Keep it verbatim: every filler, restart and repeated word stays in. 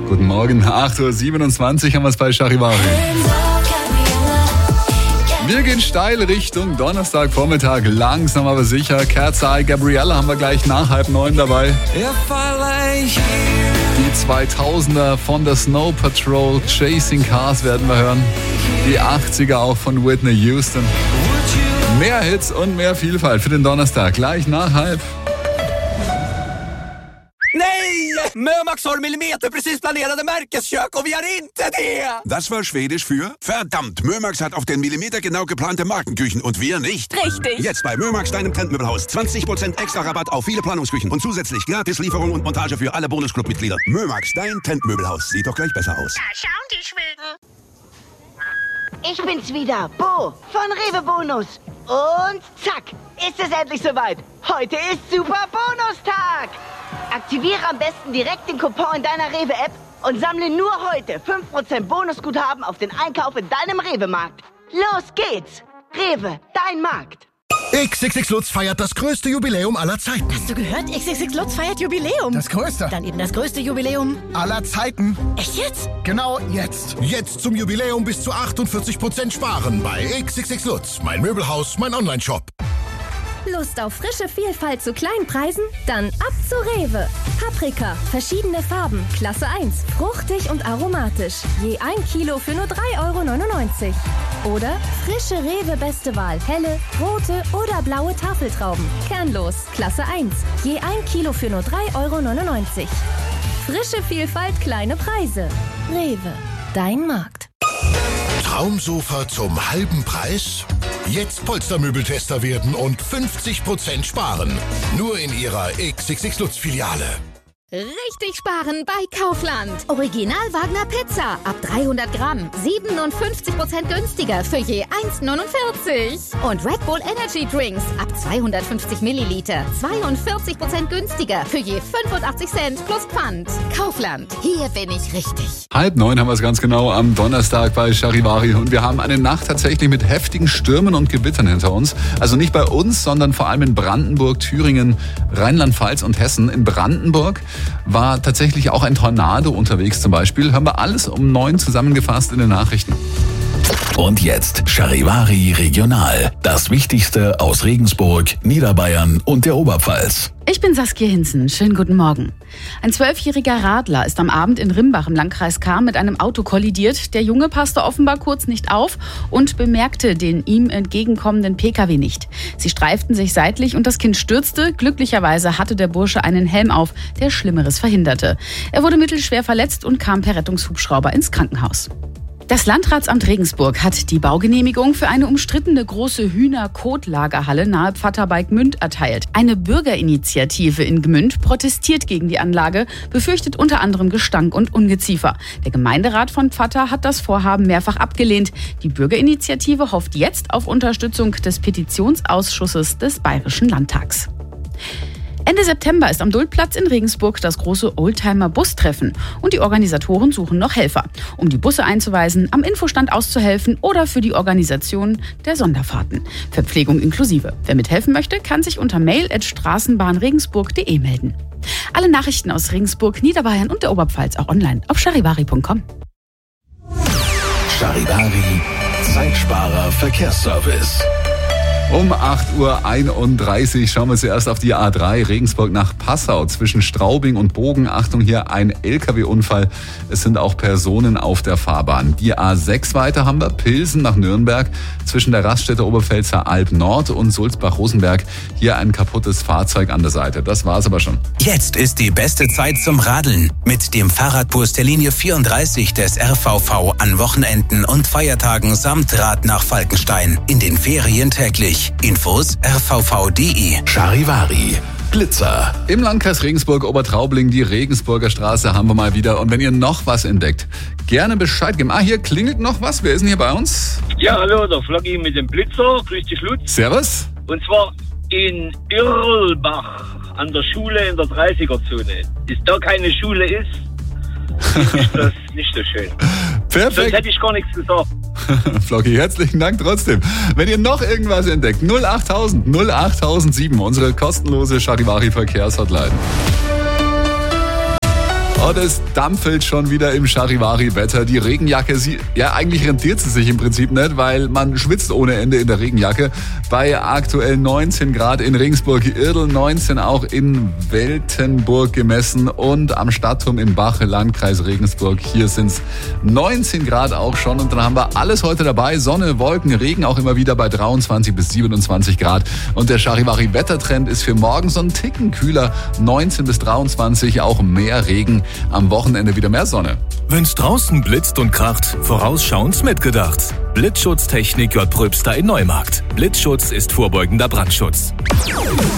Guten Morgen, acht Uhr siebenundzwanzig haben wir es bei Charivari. Wir gehen steil Richtung Donnerstagvormittag, langsam aber sicher. Cat's Eye, Gabriella haben wir gleich nach halb neun dabei. Die zweitausender von der Snow Patrol, Chasing Cars werden wir hören. Die achtziger auch von Whitney Houston. Mehr Hits und mehr Vielfalt für den Donnerstag, gleich nach halb. Nej! Mömax har millimeter precis planerade Märkeskök och vi har inte det! Das war Schwedisch für verdammt, Mömax hat auf den Millimeter genau geplante Markenküchen und wir nicht. Richtig. Jetzt bei Mömax, deinem Trendmöbelhaus. zwanzig Prozent extra Rabatt auf viele Planungsküchen und zusätzlich Gratislieferung und Montage für alle Bonusclub-Mitglieder. Mömax, dein Trendmöbelhaus. Sieht doch gleich besser aus. Da schauen die Schweden. Ich bin's wieder, Bo von Rewe Bonus. Und zack, ist es endlich soweit. Heute ist Super Bonustag. Aktiviere am besten direkt den Coupon in deiner Rewe-App und sammle nur heute fünf Prozent Bonusguthaben auf den Einkauf in deinem Rewe-Markt. Los geht's! Rewe, dein Markt. X X X Lutz feiert das größte Jubiläum aller Zeiten. Hast du gehört? X X X Lutz feiert Jubiläum. Das größte? Dann eben das größte Jubiläum aller Zeiten. Echt jetzt? Genau jetzt. Jetzt zum Jubiläum bis zu achtundvierzig Prozent sparen bei X X X Lutz. Mein Möbelhaus, mein Online-Shop. Lust auf frische Vielfalt zu kleinen Preisen? Dann ab zu Rewe. Paprika, verschiedene Farben, Klasse eins, fruchtig und aromatisch. Je ein Kilo für nur drei Euro neunundneunzig. Oder frische Rewe Beste Wahl, helle, rote oder blaue Tafeltrauben. Kernlos, Klasse eins. Je ein Kilo für nur drei Euro neunundneunzig. Frische Vielfalt, kleine Preise. Rewe, dein Markt. Traumsofa zum halben Preis? Jetzt Polstermöbeltester werden und fünfzig Prozent sparen. Nur in Ihrer X X X Lutz Filiale. Richtig sparen bei Kaufland. Original Wagner Pizza ab dreihundert Gramm. siebenundfünfzig Prozent günstiger für je eins neunundvierzig. Und Red Bull Energy Drinks ab zweihundertfünfzig Milliliter. zweiundvierzig Prozent günstiger für je fünfundachtzig Cent plus Pfand. Kaufland, hier bin ich richtig. Halb neun haben wir es ganz genau am Donnerstag bei Charivari. Und wir haben eine Nacht tatsächlich mit heftigen Stürmen und Gewittern hinter uns. Also nicht bei uns, sondern vor allem in Brandenburg, Thüringen, Rheinland-Pfalz und Hessen. In Brandenburg war tatsächlich auch ein Tornado unterwegs zum Beispiel. Haben wir alles um neun zusammengefasst in den Nachrichten. Und jetzt Charivari Regional. Das Wichtigste aus Regensburg, Niederbayern und der Oberpfalz. Ich bin Saskia Hinzen. Schönen guten Morgen. Ein zwölfjähriger Radler ist am Abend in Rimbach im Landkreis Cham mit einem Auto kollidiert. Der Junge passte offenbar kurz nicht auf und bemerkte den ihm entgegenkommenden Pkw nicht. Sie streiften sich seitlich und das Kind stürzte. Glücklicherweise hatte der Bursche einen Helm auf, der Schlimmeres verhinderte. Er wurde mittelschwer verletzt und kam per Rettungshubschrauber ins Krankenhaus. Das Landratsamt Regensburg hat die Baugenehmigung für eine umstrittene große Hühner-Kotlagerhalle nahe Pfatter bei Gmünd erteilt. Eine Bürgerinitiative in Gmünd protestiert gegen die Anlage, befürchtet unter anderem Gestank und Ungeziefer. Der Gemeinderat von Pfatter hat das Vorhaben mehrfach abgelehnt. Die Bürgerinitiative hofft jetzt auf Unterstützung des Petitionsausschusses des Bayerischen Landtags. Ende September ist am Duldplatz in Regensburg das große Oldtimer-Bustreffen und die Organisatoren suchen noch Helfer, um die Busse einzuweisen, am Infostand auszuhelfen oder für die Organisation der Sonderfahrten. Verpflegung inklusive. Wer mithelfen möchte, kann sich unter mail at straßenbahnregensburg punkt de melden. Alle Nachrichten aus Regensburg, Niederbayern und der Oberpfalz auch online auf charivari punkt com. Charivari, Zeitsparer Verkehrsservice. Um acht Uhr einunddreißig schauen wir zuerst auf die A drei Regensburg nach Passau zwischen Straubing und Bogen. Achtung, hier ein L K W-Unfall. Es sind auch Personen auf der Fahrbahn. Die A sechs weiter haben wir Pilsen nach Nürnberg zwischen der Raststätte Oberpfälzer Alb Nord und Sulzbach-Rosenberg. Hier ein kaputtes Fahrzeug an der Seite. Das war's aber schon. Jetzt ist die beste Zeit zum Radeln. Mit dem Fahrradbus der Linie vierunddreißig des R V V an Wochenenden und Feiertagen samt Rad nach Falkenstein. In den Ferien täglich. Infos r v v punkt de. Charivari. Blitzer. Im Landkreis Regensburg, Obertraubling, die Regensburger Straße haben wir mal wieder. Und wenn ihr noch was entdeckt, gerne Bescheid geben. Ah, hier klingelt noch was. Wer ist denn hier bei uns? Ja, hallo, der Floggi mit dem Blitzer. Grüß dich, Lutz. Servus. Und zwar in Irlbach an der Schule in der dreißiger-Zone. Ist da keine Schule ist, ist das nicht so schön. Perfekt. Sonst hätte ich gar nichts gesagt. Floggi, herzlichen Dank trotzdem. Wenn ihr noch irgendwas entdeckt, null achttausend null achttausendsieben, unsere kostenlose Charivari Verkehrshotline. Und es dampfelt schon wieder im Charivari-Wetter. Die Regenjacke, sie, ja, eigentlich rentiert sie sich im Prinzip nicht, weil man schwitzt ohne Ende in der Regenjacke. Bei aktuell neunzehn Grad in Regensburg-Irdl, neunzehn auch in Weltenburg gemessen und am Stadtturm in Bach, Landkreis Regensburg. Hier sind's neunzehn Grad auch schon und dann haben wir alles heute dabei. Sonne, Wolken, Regen auch immer wieder bei dreiundzwanzig bis siebenundzwanzig Grad. Und der Charivari-Wettertrend ist für morgen so ein Ticken kühler, neunzehn bis dreiundzwanzig, auch mehr Regen. Am Wochenende wieder mehr Sonne. Wenn's draußen blitzt und kracht, vorausschauend mitgedacht. Blitzschutztechnik J. Pröbster in Neumarkt. Blitzschutz ist vorbeugender Brandschutz.